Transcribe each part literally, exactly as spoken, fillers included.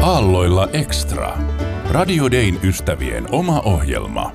Aalloilla Extra. Radio Dayn ystävien oma ohjelma.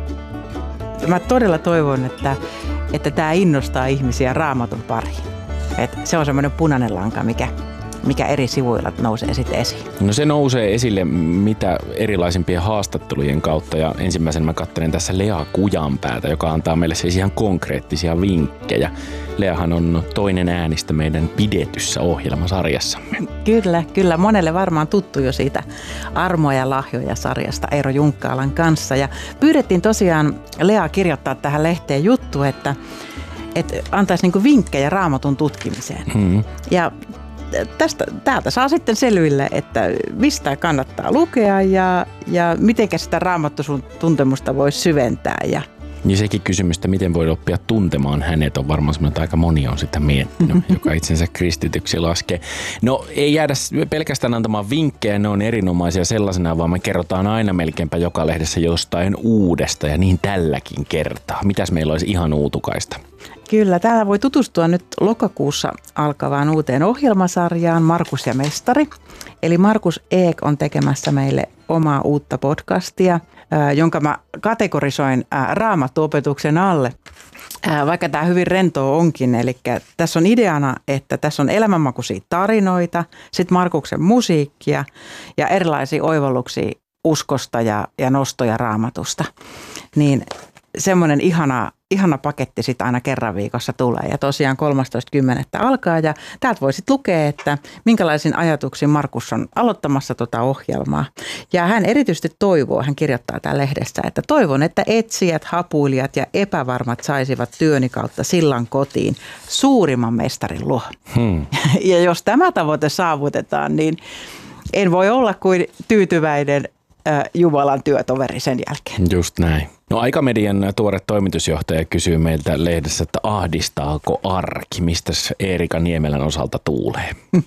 Mä todella toivon, että, että tämä innostaa ihmisiä Raamatun pariin. Et se on semmoinen punainen lanka, mikä, mikä eri sivuilla nousee sitten esiin. No se nousee esille mitä erilaisimpien haastattelujen kautta ja ensimmäisen mä katselen tässä Lea Kujanpäätä, joka antaa meille siis ihan konkreettisia vinkkejä. Leahan on toinen äänistä meidän pidetyssä ohjelmasarjassamme. Kyllä, kyllä. Monelle varmaan tuttu jo siitä Armoja ja lahjoja -sarjasta Eero Junkkaalan kanssa. Ja pyydettiin tosiaan Lea kirjoittaa tähän lehteen juttu, että, että antaisi niinku vinkkejä Raamatun tutkimiseen. Hmm. Ja tästä, täältä saa sitten selville, että mistä kannattaa lukea ja, ja miten sitä Raamatun tuntemusta voi syventää. Ja Niin sekin kysymys, että miten voi oppia tuntemaan hänet, on varmaan semmoinen, että aika moni on sitä miettinyt, joka itsensä kristityksi laskee. No ei jäädä pelkästään antamaan vinkkejä, ne on erinomaisia sellaisena, vaan me kerrotaan aina melkeinpä joka lehdessä jostain uudesta ja niin tälläkin kertaa. Mitäs meillä olisi ihan uutukaista? Kyllä, täällä voi tutustua nyt lokakuussa alkavaan uuteen ohjelmasarjaan Markus ja Mestari. Eli Markus Eek on tekemässä meille omaa uutta podcastia, jonka mä kategorisoin raamattuopetuksen alle, vaikka tämä hyvin rentoa onkin. Eli tässä on ideana, että tässä on elämänmakuisia tarinoita, sitten Markuksen musiikkia ja erilaisia oivalluksia uskosta ja, ja nostoja Raamatusta. Niin semmoinen ihana, ihana paketti sitten aina kerran viikossa tulee ja tosiaan kolmastoista kymmenettä alkaa ja täältä voi sitten lukea, että minkälaisin ajatuksin Markus on aloittamassa tuota ohjelmaa. Ja hän erityisesti toivoo, hän kirjoittaa täällä lehdessä, että toivon, että etsijät, hapuilijat ja epävarmat saisivat työni kautta sillan kotiin suurimman mestarin luo. Hmm. Ja jos tämä tavoite saavutetaan, niin en voi olla kuin tyytyväinen Jumalan työtoveri sen jälkeen. Just näin. No Aikamedian tuore toimitusjohtaja kysyy meiltä lehdessä, että ahdistaako arki? Mistäs Eerika Niemelän osalta tuulee?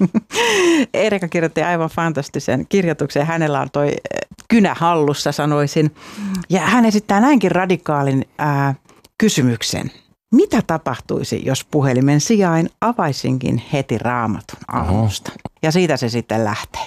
Eerika kirjoitti aivan fantastisen kirjoituksen. Hänellä on toi kynä hallussa, sanoisin. Ja hän esittää näinkin radikaalin ää, kysymyksen. Mitä tapahtuisi, jos puhelimen sijain avaisinkin heti Raamatun alusta? Ja siitä se sitten lähtee.